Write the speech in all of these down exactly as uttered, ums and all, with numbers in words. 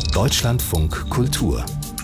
Deutschlandfunk Kultur.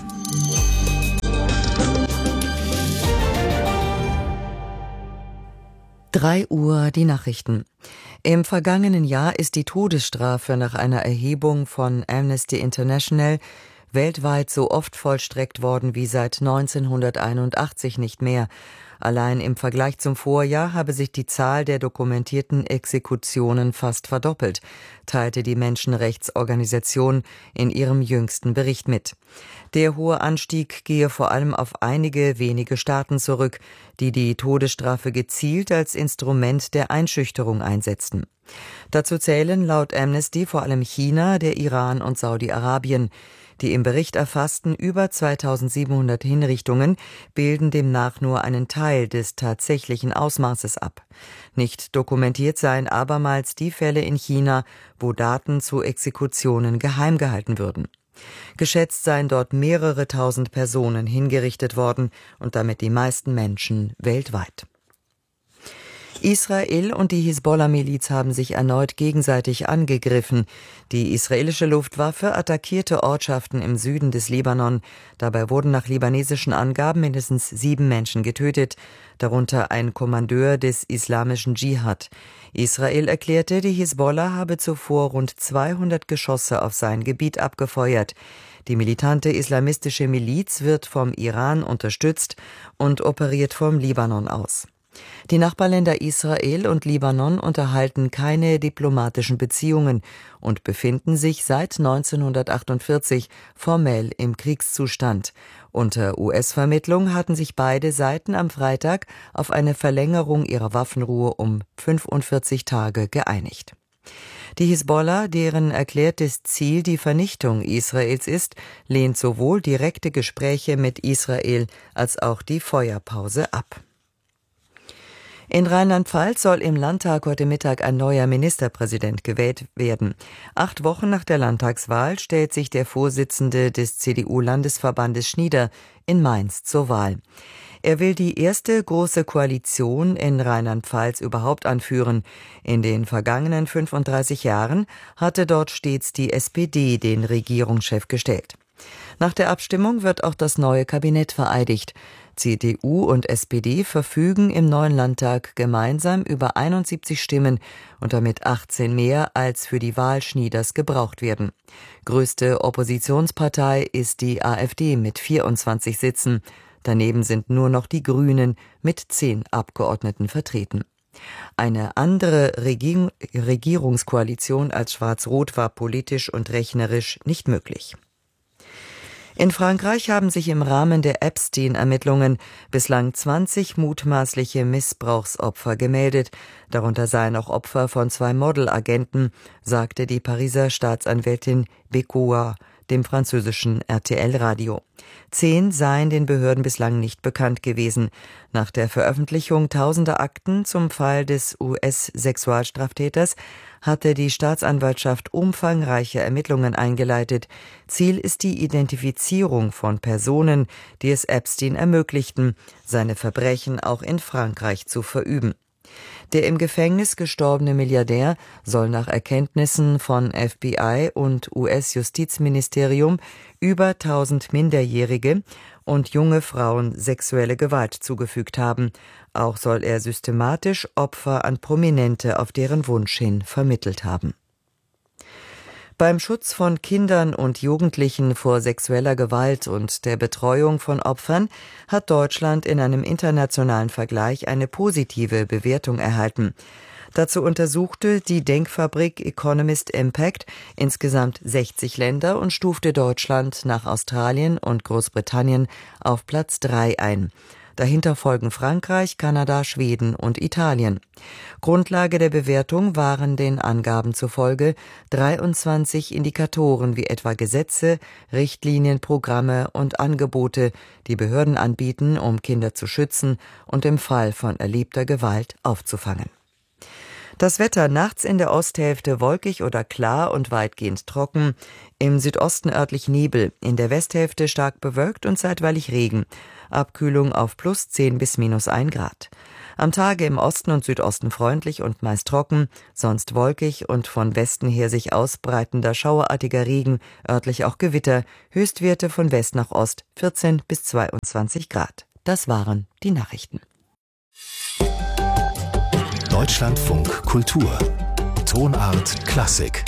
drei Uhr die Nachrichten. Im vergangenen Jahr ist die Todesstrafe nach einer Erhebung von Amnesty International weltweit so oft vollstreckt worden wie seit neunzehnhunderteinundachtzig nicht mehr. Allein im Vergleich zum Vorjahr habe sich die Zahl der dokumentierten Exekutionen fast verdoppelt, teilte die Menschenrechtsorganisation in ihrem jüngsten Bericht mit. Der hohe Anstieg gehe vor allem auf einige wenige Staaten zurück, die die Todesstrafe gezielt als Instrument der Einschüchterung einsetzten. Dazu zählen laut Amnesty vor allem China, der Iran und Saudi-Arabien. Die im Bericht erfassten über zweitausendsiebenhundert Hinrichtungen bilden demnach nur einen Teil des tatsächlichen Ausmaßes ab. Nicht dokumentiert seien abermals die Fälle in China, wo Daten zu Exekutionen geheim gehalten würden. Geschätzt seien dort mehrere tausend Personen hingerichtet worden und damit die meisten Menschen weltweit. Israel und die Hisbollah-Miliz haben sich erneut gegenseitig angegriffen. Die israelische Luftwaffe attackierte Ortschaften im Süden des Libanon. Dabei wurden nach libanesischen Angaben mindestens sieben Menschen getötet, darunter ein Kommandeur des islamischen Dschihad. Israel erklärte, die Hisbollah habe zuvor rund zweihundert Geschosse auf sein Gebiet abgefeuert. Die militante islamistische Miliz wird vom Iran unterstützt und operiert vom Libanon aus. Die Nachbarländer Israel und Libanon unterhalten keine diplomatischen Beziehungen und befinden sich seit neunzehnhundertachtundvierzig formell im Kriegszustand. Unter U S-Vermittlung hatten sich beide Seiten am Freitag auf eine Verlängerung ihrer Waffenruhe um fünfundvierzig Tage geeinigt. Die Hisbollah, deren erklärtes Ziel die Vernichtung Israels ist, lehnt sowohl direkte Gespräche mit Israel als auch die Feuerpause ab. In Rheinland-Pfalz soll im Landtag heute Mittag ein neuer Ministerpräsident gewählt werden. Acht Wochen nach der Landtagswahl stellt sich der Vorsitzende des C D U-Landesverbandes Schnieder in Mainz zur Wahl. Er will die erste große Koalition in Rheinland-Pfalz überhaupt anführen. In den vergangenen fünfunddreißig Jahren hatte dort stets die S P D den Regierungschef gestellt. Nach der Abstimmung wird auch das neue Kabinett vereidigt. C D U und S P D verfügen im neuen Landtag gemeinsam über einundsiebzig Stimmen und damit achtzehn mehr, als für die Wahl Schnieders gebraucht werden. Größte Oppositionspartei ist die AfD mit vierundzwanzig Sitzen. Daneben sind nur noch die Grünen mit zehn Abgeordneten vertreten. Eine andere Regierung, Regierungskoalition als Schwarz-Rot war politisch und rechnerisch nicht möglich. In Frankreich haben sich im Rahmen der Epstein-Ermittlungen bislang zwanzig mutmaßliche Missbrauchsopfer gemeldet. Darunter seien auch Opfer von zwei Modelagenten, sagte die Pariser Staatsanwältin Bécoua dem französischen R T L-Radio. Zehn seien den Behörden bislang nicht bekannt gewesen. Nach der Veröffentlichung tausender Akten zum Fall des U S-Sexualstraftäters hatte die Staatsanwaltschaft umfangreiche Ermittlungen eingeleitet. Ziel ist die Identifizierung von Personen, die es Epstein ermöglichten, seine Verbrechen auch in Frankreich zu verüben. Der im Gefängnis gestorbene Milliardär soll nach Erkenntnissen von F B I und U S-Justizministerium über tausend Minderjährige und junge Frauen sexuelle Gewalt zugefügt haben. Auch soll er systematisch Opfer an Prominente auf deren Wunsch hin vermittelt haben. Beim Schutz von Kindern und Jugendlichen vor sexueller Gewalt und der Betreuung von Opfern hat Deutschland in einem internationalen Vergleich eine positive Bewertung erhalten. Dazu untersuchte die Denkfabrik Economist Impact insgesamt sechzig Länder und stufte Deutschland nach Australien und Großbritannien auf Platz drei ein. Dahinter folgen Frankreich, Kanada, Schweden und Italien. Grundlage der Bewertung waren den Angaben zufolge dreiundzwanzig Indikatoren wie etwa Gesetze, Richtlinien, Programme und Angebote, die Behörden anbieten, um Kinder zu schützen und im Fall von erlebter Gewalt aufzufangen. Das Wetter nachts in der Osthälfte wolkig oder klar und weitgehend trocken, im Südosten örtlich Nebel, in der Westhälfte stark bewölkt und zeitweilig Regen. Abkühlung auf plus zehn bis minus ein Grad. Am Tage im Osten und Südosten freundlich und meist trocken, sonst wolkig und von Westen her sich ausbreitender schauerartiger Regen, örtlich auch Gewitter, Höchstwerte von West nach Ost vierzehn bis zweiundzwanzig Grad. Das waren die Nachrichten. Deutschlandfunk Kultur. Tonart Klassik.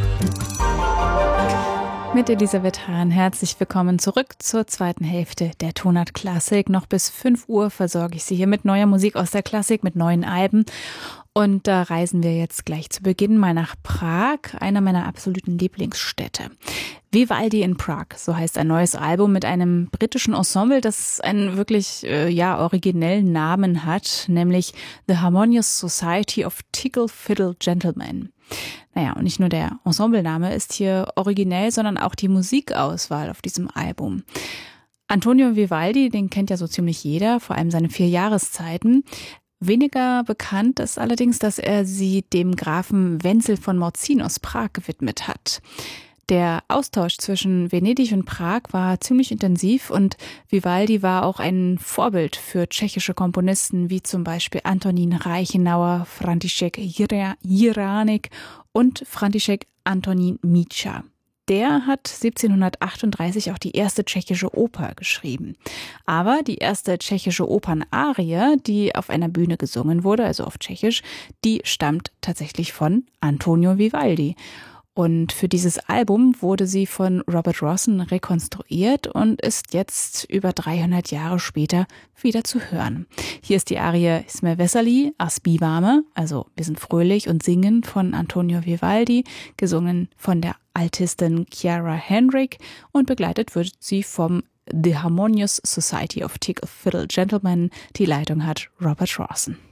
Mit Elisabeth Hahn, herzlich willkommen zurück zur zweiten Hälfte der Tonart Klassik. Noch bis fünf Uhr versorge ich Sie hier mit neuer Musik aus der Klassik, mit neuen Alben. Und da reisen wir jetzt gleich zu Beginn mal nach Prag, einer meiner absoluten Lieblingsstädte. Vivaldi in Prag, so heißt ein neues Album mit einem britischen Ensemble, das einen wirklich äh, ja originellen Namen hat, nämlich The Harmonious Society of Tickle Fiddle Gentlemen. Naja, und nicht nur der Ensemblename ist hier originell, sondern auch die Musikauswahl auf diesem Album. Antonio Vivaldi, den kennt ja so ziemlich jeder, vor allem seine vier Jahreszeiten. Weniger bekannt ist allerdings, dass er sie dem Grafen Wenzel von Morzin aus Prag gewidmet hat. Der Austausch zwischen Venedig und Prag war ziemlich intensiv und Vivaldi war auch ein Vorbild für tschechische Komponisten wie zum Beispiel Antonín Reichenauer, František Jiránek und František Antonín Mícha. Der hat siebzehnhundertachtunddreißig auch die erste tschechische Oper geschrieben. Aber die erste tschechische Opernarie, die auf einer Bühne gesungen wurde, also auf Tschechisch, die stammt tatsächlich von Antonio Vivaldi. Und für dieses Album wurde sie von Robert Rossen rekonstruiert und ist jetzt über dreihundert Jahre später wieder zu hören. Hier ist die Arie Jsme veseli a zpíváme, also wir sind fröhlich und singen, von Antonio Vivaldi, gesungen von der Altistin Chiara Henrik und begleitet wird sie vom The Harmonious Society of Tickle Fiddle Gentlemen. Die Leitung hat Robert Rossen.